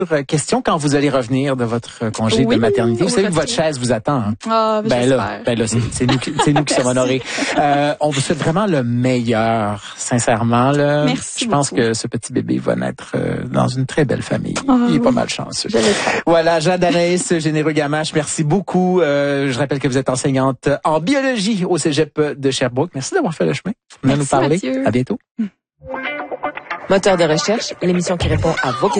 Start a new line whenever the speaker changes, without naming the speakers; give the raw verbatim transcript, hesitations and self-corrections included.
Question quand vous allez revenir de votre congé
oui,
de maternité. Vous savez que votre chaise vous attend. Hein?
Ah,
ben là, ben là, c'est, c'est nous, qui, c'est nous qui sommes honorés. Euh, on vous souhaite vraiment le meilleur, sincèrement. Là.
Merci
Je pense
beaucoup.
que ce petit bébé va naître euh, dans une très belle famille.
Ah,
Il est
oui.
pas mal chanceux.
Je l'espère.
Voilà, Jade Anaïs Généreux-Gamache, merci beaucoup. Euh, je rappelle que vous êtes enseignante en biologie au Cégep de Sherbrooke. Merci d'avoir fait le chemin. Vous venez nous parler.
Mathieu.
À bientôt.
Moteur de recherche, l'émission qui répond à vos questions.